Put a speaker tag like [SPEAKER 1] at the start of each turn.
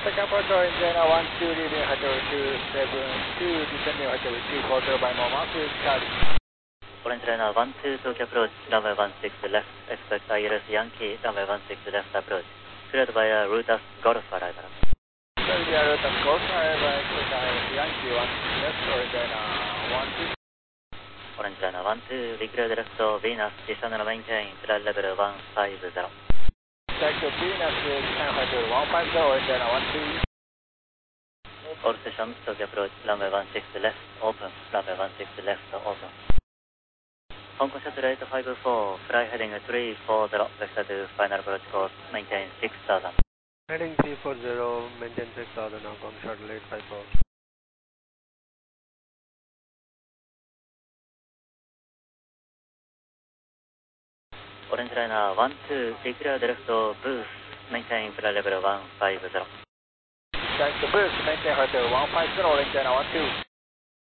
[SPEAKER 1] Second approach, orange China 12, leaving hotel 272, descending hotel 240 by Moma, please charge.
[SPEAKER 2] Orange China 12, Tokyo approach, runway 16 left, expect ILS Yankee, runway 16 left approach, cleared by Rutas Golf arrival.
[SPEAKER 1] Cleared by Rutas Golf arrival, expect ILS Yankee 16 left, orange China 12.
[SPEAKER 2] Orange China 12, declared left Venus, descend and maintain, flight level 150.
[SPEAKER 1] Taxi to Venus, descend hotel 150, orange China 12.
[SPEAKER 2] All stations, Tokyo approach, runway 16 left, open, runway 16 left, open. Hong Kong Shuttle 854, fly heading 340, vector to final approach course, maintain 6000.
[SPEAKER 3] Heading 340, maintain 6000, Hong Kong Shuttle 854.
[SPEAKER 2] Orange Liner 12, declare left boost, maintain flight level 150.
[SPEAKER 1] Taxi to boost, maintain hotel 150, orange China 12.